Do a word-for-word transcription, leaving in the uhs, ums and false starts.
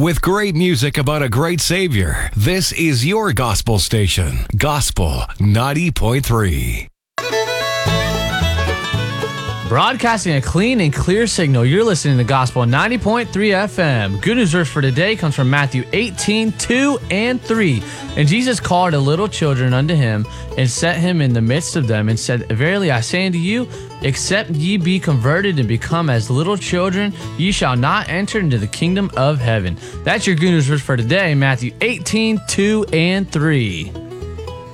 with great music about a great Savior. This is your gospel station, Gospel ninety point three. Broadcasting a clean and clear signal, you're listening to Gospel ninety point three F M. Good news verse for today comes from Matthew eighteen, two and three. And Jesus called the little children unto him, and set him in the midst of them, and said, Verily I say unto you, except ye be converted and become as little children, ye shall not enter into the kingdom of heaven. That's your good news verse for today, Matthew eighteen, two and three.